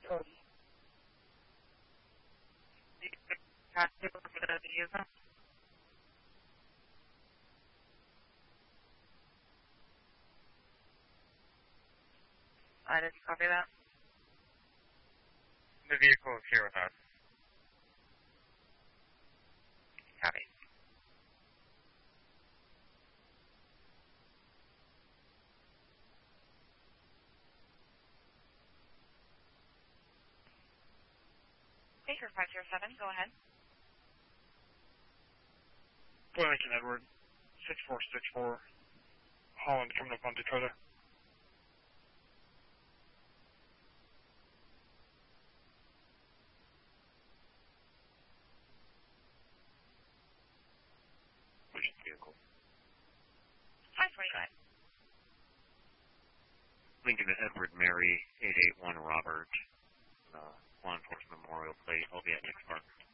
Cody. I didn't copy that. The vehicle is here with us. Copy. Baker 507, go ahead. Lincoln Edward, 6464, Holland coming up on Dakota. Which vehicle? 545. Lincoln Edward Mary, 881 Robert, law enforcement memorial plate. I'll be at next park.